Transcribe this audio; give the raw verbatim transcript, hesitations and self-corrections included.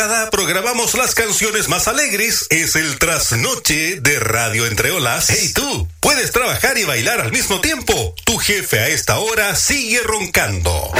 Programamos las canciones más alegres, es el trasnoche de Radio Entre Olas. Hey tú, ¿puedes trabajar y bailar al mismo tiempo? Tu jefe a esta hora sigue roncando.